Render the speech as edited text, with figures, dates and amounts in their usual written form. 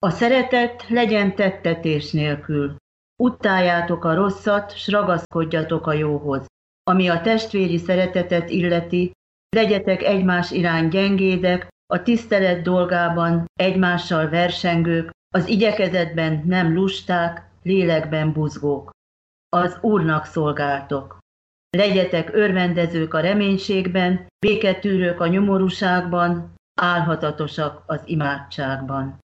A szeretet legyen tettetés nélkül. Utáljátok a rosszat, s ragaszkodjatok a jóhoz. Ami a testvéri szeretetet illeti, legyetek egymás iránt gyengédek, a tisztelet dolgában egymással versengők, az igyekezetben nem lusták, lélekben buzgók. Az Úrnak szolgáltok. Legyetek örvendezők a reménységben, béketűrők a nyomorúságban, álhatatosak az imádságban.